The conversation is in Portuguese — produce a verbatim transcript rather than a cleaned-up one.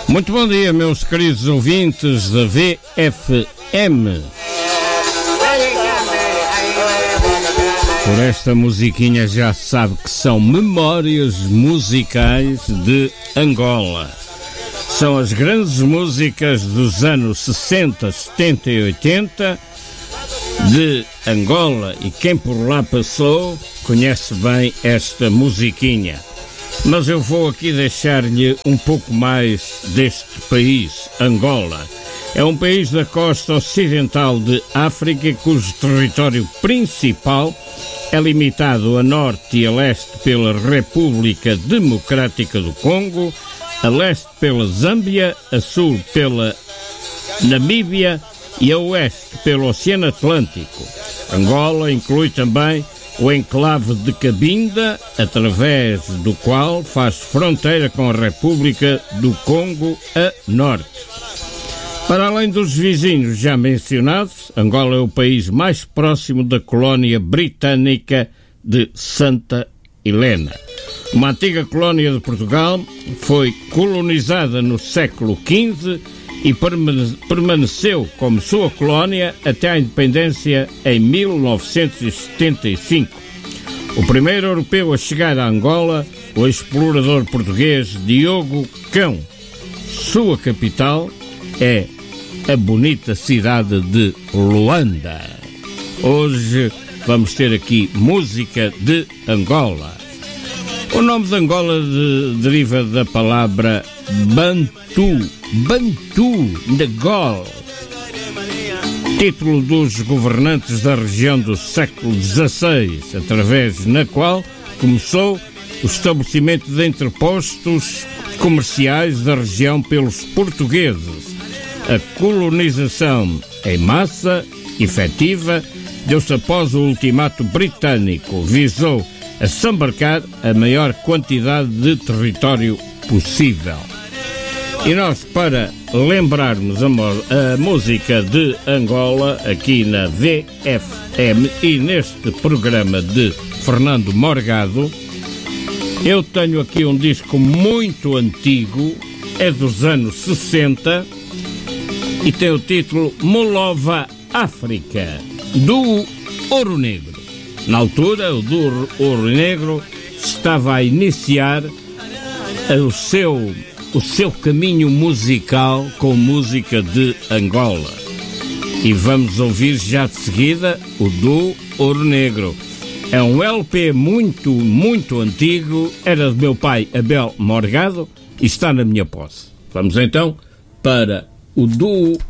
Muito bom dia, meus queridos ouvintes da V F M. Por esta musiquinha já sabe que são memórias musicais de Angola. São as grandes músicas dos anos sessenta, setenta e oitenta de Angola, e quem por lá passou conhece bem esta musiquinha. Mas eu vou aqui deixar-lhe um pouco mais deste país, Angola. É um país da costa ocidental de África, cujo território principal é limitado a norte e a leste pela República Democrática do Congo, a leste pela Zâmbia, a sul pela Namíbia e a oeste pelo Oceano Atlântico. Angola inclui também o enclave de Cabinda, através do qual faz fronteira com a República do Congo a norte. Para além dos vizinhos já mencionados, Angola é o país mais próximo da colónia britânica de Santa Helena. Uma antiga colónia de Portugal, foi colonizada no século quinze e permaneceu como sua colónia até a independência em mil novecentos e setenta e cinco. O primeiro europeu a chegar a Angola, o explorador português Diogo Cão. Sua capital é a bonita cidade de Luanda. Hoje vamos ter aqui música de Angola. O nome de Angola de, deriva da palavra Bantu, Bantu, Ngol, título dos governantes da região do século dezasseis, através na qual começou o estabelecimento de entrepostos comerciais da região pelos portugueses. A colonização em massa, efetiva, deu-se após o ultimato britânico, visou assambarcar a maior quantidade de território possível. E nós, para lembrarmos a, a música de Angola, aqui na V F M e neste programa de Fernando Morgado, eu tenho aqui um disco muito antigo, é dos anos sessenta, e tem o título Molova África, do Ouro Negro. Na altura, o do Ouro Negro estava a iniciar o seu, o seu caminho musical com música de Angola. E vamos ouvir já de seguida o do Ouro Negro. É um L P muito, muito antigo, era do meu pai Abel Morgado e está na minha posse. Vamos então para o do